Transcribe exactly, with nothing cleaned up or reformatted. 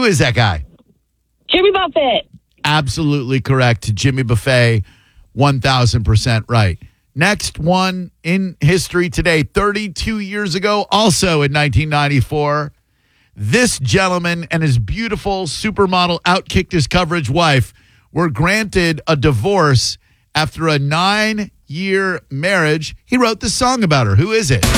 Who is that guy? Jimmy Buffett. Absolutely correct. Jimmy Buffett, one thousand percent right. Next one in history today, thirty-two years ago, also in nineteen ninety-four, this gentleman and his beautiful supermodel outkicked his coverage wife were granted a divorce after a nine-year marriage. He wrote this song about her. Who is it?